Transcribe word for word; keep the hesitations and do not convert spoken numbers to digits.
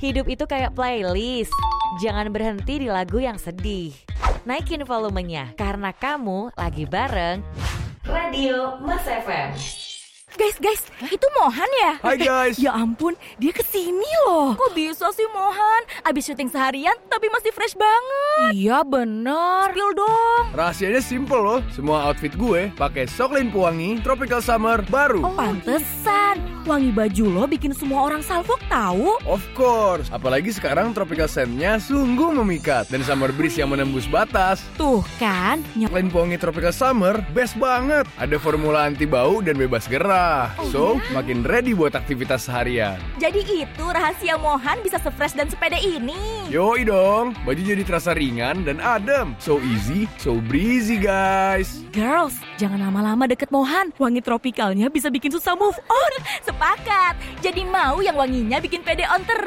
Hidup itu kayak playlist. Jangan berhenti di lagu yang sedih. Naikin volumenya karena kamu lagi bareng Radio Mas F M. Guys, guys, itu Mohan ya? Hai guys. Ya ampun, dia kesini loh. Kok bisa sih Mohan? Abis syuting seharian tapi masih fresh banget. Iya bener. Spill dong. Rahasianya simple loh. Semua outfit gue pakai Soklin pewangi Tropical Summer baru. Oh, pantesan. Wangi baju lo bikin semua orang salfok tahu. Of course. Apalagi sekarang Tropical Scent-nya sungguh memikat. Dan Summer Breeze yang menembus batas. Tuh kan. Soklin pewangi Tropical Summer best banget. Ada formula anti bau dan bebas gerah. Oh, so, ya? makin ready buat aktivitas seharian. Jadi itu rahasia Mohan bisa se-fresh dan sepede ini. Yoi dong, baju jadi terasa ringan dan adem. So easy, so breezy guys. Girls, jangan lama-lama deket Mohan. Wangi tropikalnya bisa bikin susah move on. Sepakat. Jadi mau yang wanginya bikin pede on terus.